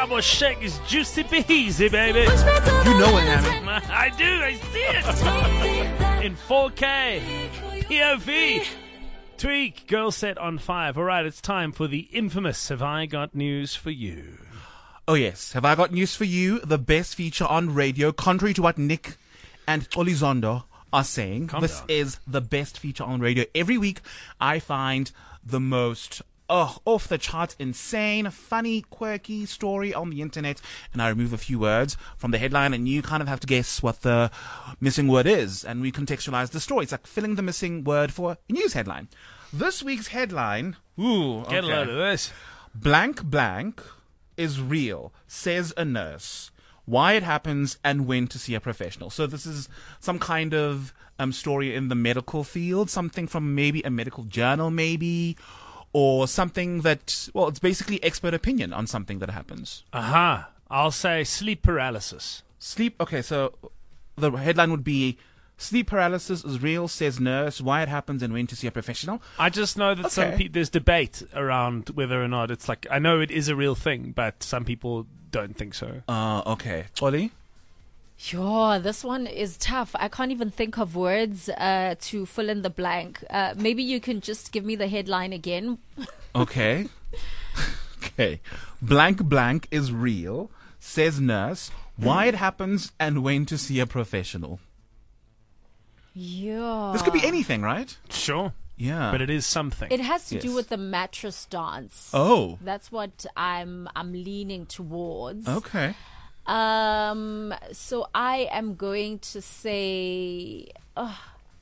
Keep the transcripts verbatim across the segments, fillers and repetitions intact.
Tabo Shake is juicy peasy, baby. You know it, Hammy. I do, I see it. In four K. P O V. Tweak, Girl Set on five. All right, it's time for the infamous Have I Got News for You? Oh, yes. Have I got news for you? The best feature on radio, contrary to what Nick and Olizondo are saying. Calm this down. is the best feature on radio. Every week, I find the most oh, off the charts, insane, funny, quirky story on the internet, and I remove a few words from the headline, and you kind of have to guess what the missing word is, and we contextualize the story. It's like filling the missing word for a news headline. This week's headline, ooh, Get a okay. load of this. Blank blank is real, says a nurse. Why it happens and when to see a professional. So this is some kind of um, story in the medical field, something from maybe a medical journal, maybe, or something that, well, it's basically expert opinion on something that happens. Aha. I'll say sleep paralysis. Sleep, okay, so the headline would be, sleep paralysis is real, says nurse. Why it happens and when to see a professional. I just know that some Okay. pe- there's debate around whether or not it's like, I know it is a real thing, but some people don't think so. Uh, okay. Oli? Sure, this one is tough. I can't even think of words uh, to fill in the blank. Uh, maybe you can just give me the headline again. Okay. Okay. Blank blank is real, says nurse. Why it happens and when to see a professional. Yeah. This could be anything, right? Sure. Yeah. But it is something. It has to do Yes. with the mattress dance. Oh. That's what I'm I'm leaning towards. Okay. Um so I am going to say uh,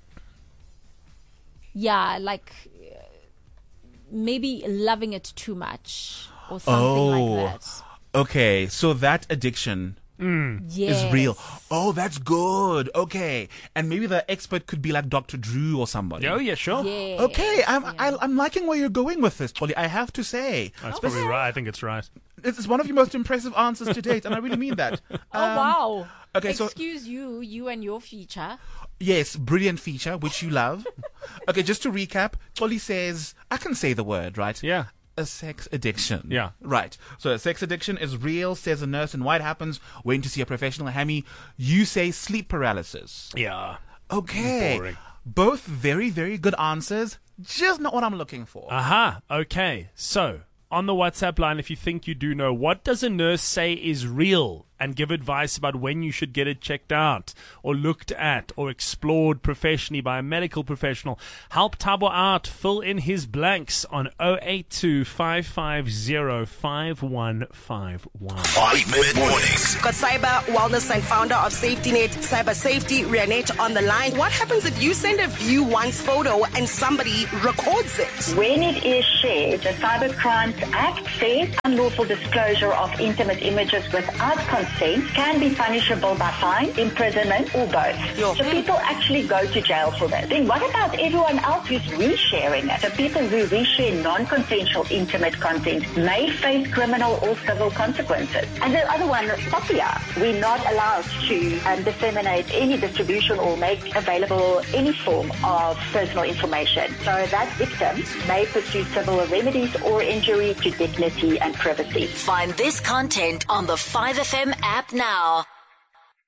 yeah, like uh, maybe loving it too much or something Oh. like that. Okay. So that addiction Yes. is real. Oh, that's good. Okay. And maybe the expert could be like Doctor Drew or somebody. Oh, yeah, sure. Yes, Okay. I'm yeah. I, I'm liking where you're going with this, Tolly. I have to say. That's probably right. I think it's right. It's one of your most impressive answers to date, and I really mean that. Oh Um, wow. okay, so- Excuse you, you and your feature. Yes, brilliant feature, which you love. Okay, just to recap, Tolly says, I can say the word, right? Yeah. A sex addiction. Yeah. Right. So a sex addiction is real, says a nurse, and why it happens, when to see a professional. Hammy, you say sleep paralysis. Yeah. Okay. Boring. Both very, very good answers. Just not what I'm looking for. Aha. Okay. So, on the WhatsApp line, if you think you do know, what does a nurse say is real? And give advice about when you should get it checked out or looked at or explored professionally by a medical professional. Help Tabo out. Fill in his blanks on oh eight two, five five zero, five one five one. Five Mid Mornings. Got cyber wellness and founder of SafetyNet Cyber Safety, Rianette, on the line. What happens if you send a view once photo and somebody records it? When it is shared, the Cyber Crimes Act says unlawful disclosure of intimate images without consent can be punishable by fine, imprisonment, or both. Yo. So people actually go to jail for this. Then what about everyone else who's resharing it? So people who reshare non-consensual intimate content may face criminal or civil consequences. And the other one, Sophia, we're not allowed to um, disseminate any distribution or make available any form of personal information. So that victim may pursue civil remedies or injury to dignity and privacy. Find this content on the five F M app now.